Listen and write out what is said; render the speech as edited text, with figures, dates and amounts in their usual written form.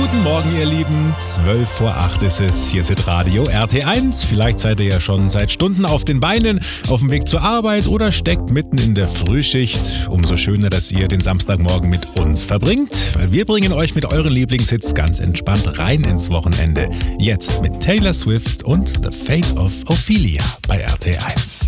Guten Morgen, ihr Lieben. 7:55 ist es. Hier ist Radio RT1. Vielleicht seid ihr ja schon seit Stunden auf den Beinen, auf dem Weg zur Arbeit oder steckt mitten in der Frühschicht. Umso schöner, dass ihr den Samstagmorgen mit uns verbringt, weil wir bringen euch mit euren Lieblingshits ganz entspannt rein ins Wochenende. Jetzt mit Taylor Swift und The Fate of Ophelia bei RT1.